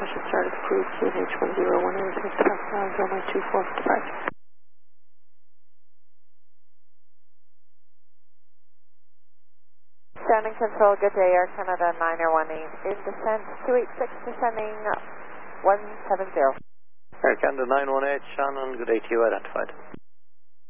mission started approved, QNH 1018, taxi now, runway 24 for departure. Grounding control, good day, Air Canada 918, in descent 286, descending 170. Air Canada 918, Shannon, good day to you, identified.